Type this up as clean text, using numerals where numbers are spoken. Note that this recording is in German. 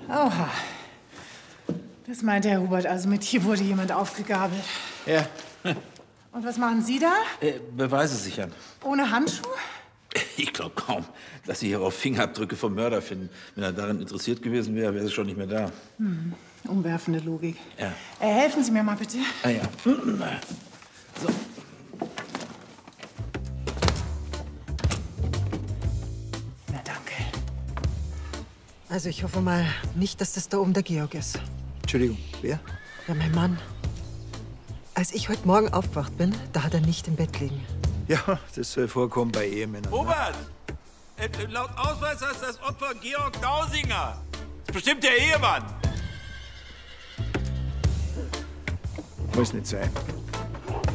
Oha. Das meint Herr Hubert, also mit hier wurde jemand aufgegabelt. Ja. Und was machen Sie da? Beweise sichern. Ohne Handschuh? Ich glaube kaum, dass Sie hierauf Fingerabdrücke vom Mörder finden. Wenn er daran interessiert gewesen wäre, wäre er schon nicht mehr da. Umwerfende Logik. Ja. Helfen Sie mir mal bitte. Ah ja. So. Na, danke. Also ich hoffe mal nicht, dass das da oben der Georg ist. Entschuldigung, wer? Ja, mein Mann. Als ich heute Morgen aufgewacht bin, da hat er nicht im Bett liegen. Ja, das soll vorkommen bei Ehemännern. Hubert! Laut Ausweis heißt das Opfer Georg Dausinger. Das ist bestimmt der Ehemann. Muss nicht sein.